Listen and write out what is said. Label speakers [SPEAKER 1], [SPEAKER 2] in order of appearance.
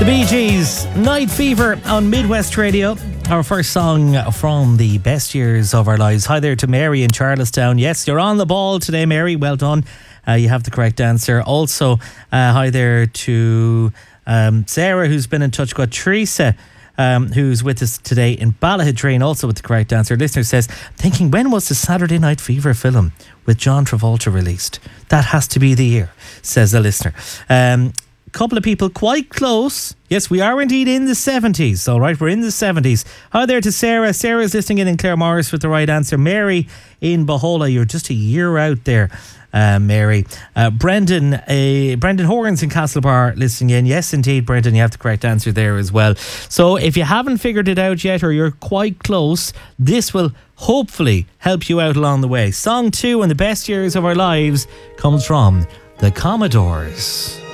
[SPEAKER 1] Bee Gees, Night Fever on Midwest Radio. Our first song from the best years of our lives. Hi there to Mary in Charlestown. Yes, you're on the ball today, Mary. Well done. You have the correct answer. Also, hi there to Sarah, who's been in touch. Got Teresa, who's with us today in Ballahidreen, also with the correct answer. Listener says, thinking, when was the Saturday Night Fever film with John Travolta released? That has to be the year, says the listener. Couple of people quite close. Yes, we are indeed in the 70s. All right, we're in the 70s. Hi there to Sarah. Sarah's listening in Claremorris with the right answer. Mary in Bohola, you're just a year out there, Mary. Brendan Horns in Castlebar listening in. Yes, indeed, Brendan, you have the correct answer there as well. So if you haven't figured it out yet, or you're quite close, this will hopefully help you out along the way. Song 2 in the best years of our lives comes from the Commodores.